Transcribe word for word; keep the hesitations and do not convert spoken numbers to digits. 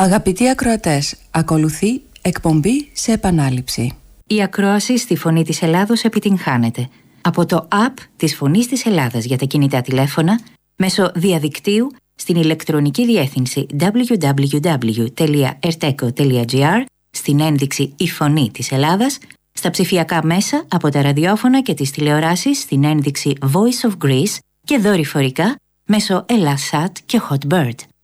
Αγαπητοί ακροατές, ακολουθεί εκπομπή σε επανάληψη. Η ακρόαση στη Φωνή της Ελλάδος επιτυγχάνεται από το app της Φωνής της Ελλάδας για τα κινητά τηλέφωνα μέσω διαδικτύου στην ηλεκτρονική διεύθυνση double-u double-u double-u τελεία erteco τελεία gr, στην ένδειξη «Η Φωνή της Ελλάδας», στα ψηφιακά μέσα από τα ραδιόφωνα και τις τηλεοράσεις στην ένδειξη Voice of Greece και δορυφορικά μέσω Elasat και Hotbird.